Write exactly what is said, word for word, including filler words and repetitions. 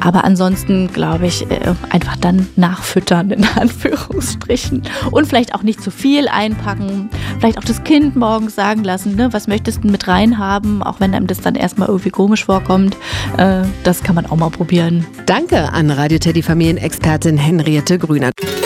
Aber ansonsten glaube ich, äh, einfach dann nachfüttern, in Anführungsstrichen. Und vielleicht auch nicht zu viel einpacken. Vielleicht auch das Kind morgens sagen lassen, ne, was möchtest du mit reinhaben, auch wenn einem das dann erstmal irgendwie komisch vorkommt. Äh, das kann man auch mal probieren. Danke an Radio Teddy Familienexpertin Henriette Grüner.